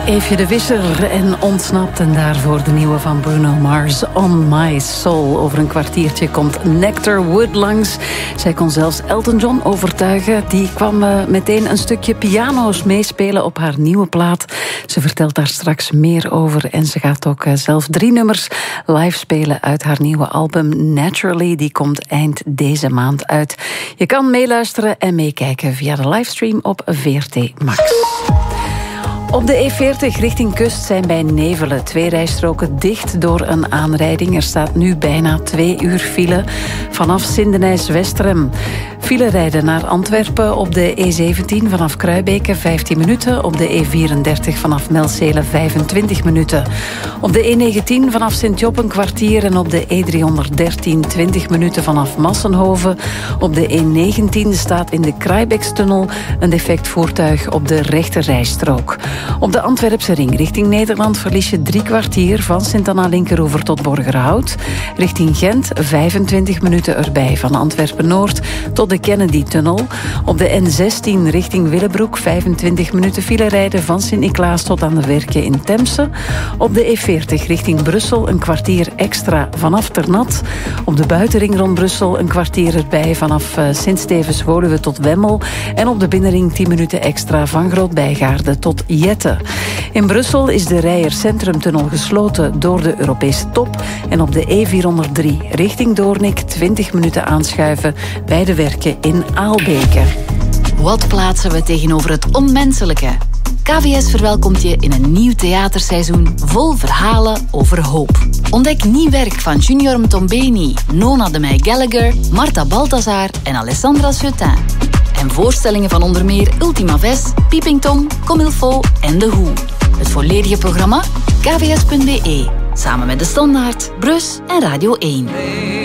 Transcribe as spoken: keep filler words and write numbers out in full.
Eefje de Visser en Ontsnapt. En daarvoor de nieuwe van Bruno Mars, On My Soul. Over een kwartiertje komt Nectar Wood langs. Zij kon zelfs Elton John overtuigen. Die kwam uh, meteen een stukje piano's meespelen op haar nieuwe plaat. Ze vertelt daar straks meer over. En ze gaat ook uh, zelf drie nummers live spelen uit haar nieuwe album Naturally. Die komt eind deze maand uit. Je kan meeluisteren en meekijken via de livestream op V R T Max. Op de E veertig richting kust zijn bij Nevelen twee rijstroken dicht door een aanrijding. Er staat nu bijna twee uur file vanaf Sindenijs-Westerem. File rijden naar Antwerpen op de E zeventien vanaf Kruibeke vijftien minuten. Op de E vierendertig vanaf Melzele vijfentwintig minuten. Op de E negentien vanaf Sint-Job een kwartier en op de E driehonderddertien twintig minuten vanaf Massenhoven. Op de E negentien staat in de Kraaibeekstunnel een defect voertuig op de rechter rijstrook. Op de Antwerpse ring richting Nederland verlies je drie kwartier van Sint-Anna-Linkeroever tot Borgerhout. Richting Gent vijfentwintig minuten erbij van Antwerpen-Noord tot de Kennedy-tunnel. Op de N zestien richting Willebroek vijfentwintig minuten file rijden van Sint-Niklaas tot aan de Werken in Temse. Op de E veertig richting Brussel een kwartier extra vanaf Ternat. Op de buitenring rond Brussel een kwartier erbij vanaf Sint-Stevens-Woluwe tot Wemmel. En op de binnenring tien minuten extra van Groot-Bijgaarde tot Jette. In Brussel is de Reijer Centrumtunnel gesloten door de Europese top. En op de E vierhonderddrie richting Doornik twintig minuten aanschuiven bij de Werken in Aalbeke. Wat plaatsen we tegenover het onmenselijke? K V S verwelkomt je in een nieuw theaterseizoen vol verhalen over hoop. Ontdek nieuw werk van Junior Mtombeni, Nona de Meij Gallagher, Marta Balthazar en Alessandra Seutin. En voorstellingen van onder meer Ultima Ves, Peeping Tom, Comme il faut en The Who. Het volledige programma k v s punt b e. Samen met De Standaard, Brus en Radio één.